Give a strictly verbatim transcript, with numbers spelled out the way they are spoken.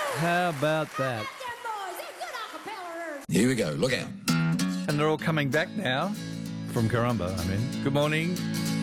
How about that? Here we go. Look out. And they're all coming back now from Karumba. I mean, good morning.